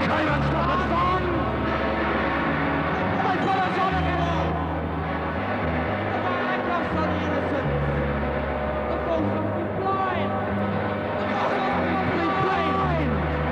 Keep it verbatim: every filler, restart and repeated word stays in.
Ivan Stephenson! They put us on again! The back of Sonny Innocent.